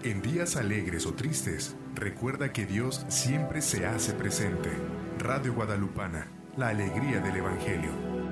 En días alegres o tristes, recuerda que Dios siempre se hace presente. Radio Guadalupana, la alegría del Evangelio.